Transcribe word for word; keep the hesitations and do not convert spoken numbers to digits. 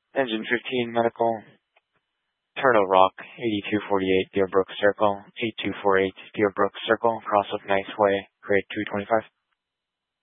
Engine fifteen Medical, Turtle Rock, eighty-two forty-eight Deerbrook Circle, eight two four eight Deerbrook Circle, Cross of Nice Way, grade two twenty-five.